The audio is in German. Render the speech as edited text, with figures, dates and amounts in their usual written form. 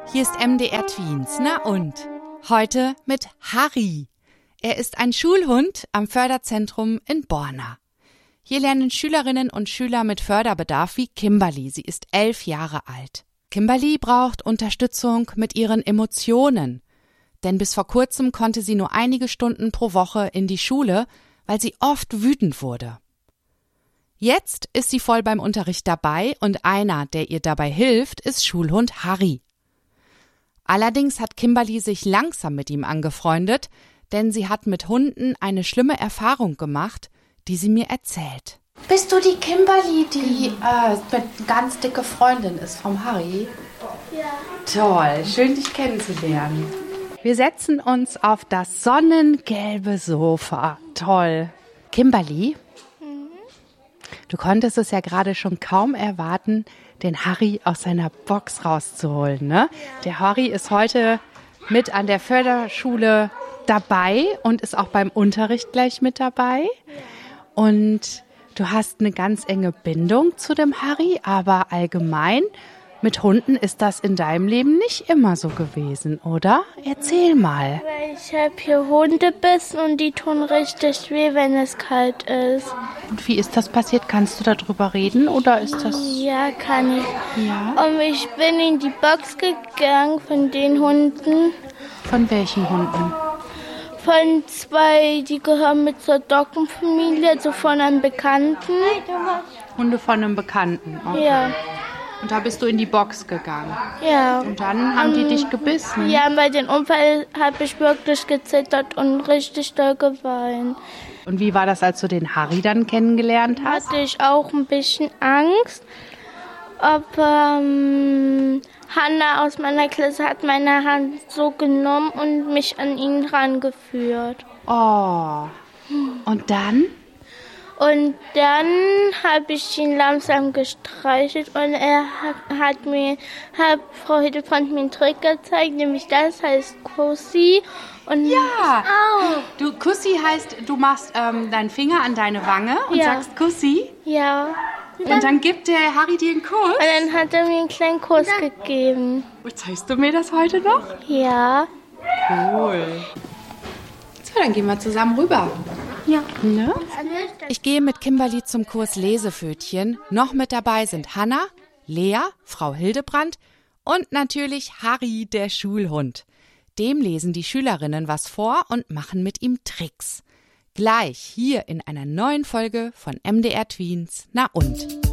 Hier ist MDR Tweens. Na und? Heute mit Harry. Er ist ein Schulhund am Förderzentrum in Borna. Hier lernen Schülerinnen und Schüler mit Förderbedarf wie Kimberly. Sie ist 11 Jahre alt. Kimberly braucht Unterstützung mit ihren Emotionen. Denn bis vor kurzem konnte sie nur einige Stunden pro Woche in die Schule, weil sie oft wütend wurde. Jetzt ist sie voll beim Unterricht dabei und einer, der ihr dabei hilft, ist Schulhund Harry. Allerdings hat Kimberly sich langsam mit ihm angefreundet, denn sie hat mit Hunden eine schlimme Erfahrung gemacht, die sie mir erzählt. Bist du die Kimberly, die eine ganz dicke Freundin ist vom Harry? Ja. Toll, schön dich kennenzulernen. Wir setzen uns auf das sonnengelbe Sofa. Toll. Kimberly, du konntest es ja gerade schon kaum erwarten, den Harry aus seiner Box rauszuholen, ne? Ja. Der Harry ist heute mit an der Förderschule dabei und ist auch beim Unterricht gleich mit dabei. Ja. Und du hast eine ganz enge Bindung zu dem Harry, aber allgemein mit Hunden ist das in deinem Leben nicht immer so gewesen, oder? Erzähl mal. Ich habe hier Hundebiss und die tun richtig weh, wenn es kalt ist. Und wie ist das passiert? Kannst du darüber reden oder ist das... Ja, kann ich. Ja. Und ich bin in die Box gegangen von den Hunden. Von welchen Hunden? Von 2, die gehören mit zur Doggenfamilie, also von einem Bekannten. Hunde von einem Bekannten, okay. Ja. Und da bist du in die Box gegangen? Ja. Und dann haben die dich gebissen? Ja, bei dem Unfall habe ich wirklich gezittert und richtig doll geweint. Und wie war das, als du den Harry dann kennengelernt hast? Hatte ich auch ein bisschen Angst. Aber Hanna aus meiner Klasse hat meine Hand so genommen und mich an ihn rangeführt. Oh. Und dann? Und dann habe ich ihn langsam gestreichelt und Frau Hildefrandt mir einen Trick gezeigt, nämlich das heißt Kussi. Und ja, du Kussi heißt, du machst deinen Finger an deine Wange und sagst Kussi. Ja. Und dann gibt der Harry dir einen Kuss. Und dann hat er mir einen kleinen Kuss gegeben. Und zeigst du mir das heute noch? Ja. Cool. So, dann gehen wir zusammen rüber. Ja. Ne? Ich gehe mit Kimberly zum Kurs Lesepfötchen. Noch mit dabei sind Hanna, Lea, Frau Hildebrandt und natürlich Harry, der Schulhund. Dem lesen die Schülerinnen was vor und machen mit ihm Tricks. Gleich hier in einer neuen Folge von MDR Tweens. Na und?